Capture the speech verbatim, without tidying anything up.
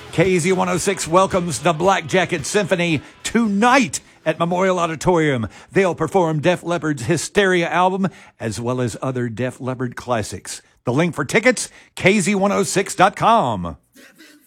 K Z one oh six welcomes the Black Jacket Symphony tonight at Memorial Auditorium. They'll perform Def Leppard's Hysteria album as well as other Def Leppard classics. The link for tickets, K Z one oh six dot com.